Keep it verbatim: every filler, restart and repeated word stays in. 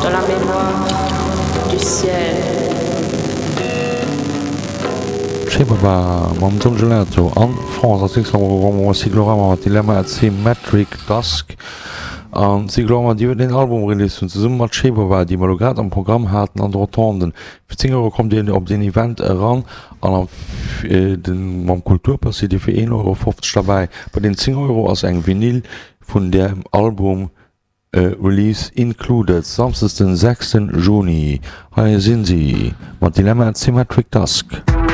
dans la mémoire du ciel. Schäberbar mam Don Gelato an France Siglorama Dilemma at Symmetric Dusk an Siglorama Diiwwer den Album release hun ze summe mat Schäberbar, die Malogat am Programm haten an Rotonden. Fi zehn Euro kommt den op den Event ran an äh, den mam Kulturpassi Di fir een Euro fünfzig dabei. Bei den zehn Euro ass eng Vinyl vun dem Album Uh, Release included Samstag den sechsten Juni. Haie sinn sie mat Dilemma at Symmetric Dusk.